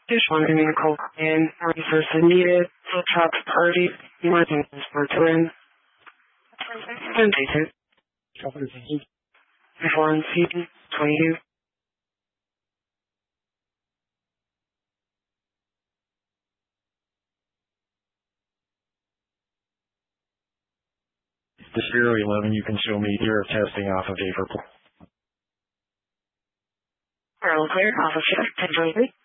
Dishwashing coal and resources needed, food trucks, parties, emergencies for twin, sentences, before in season 22. The 011, you can show me here testing off of April. Earl clear, off of shift, 1023.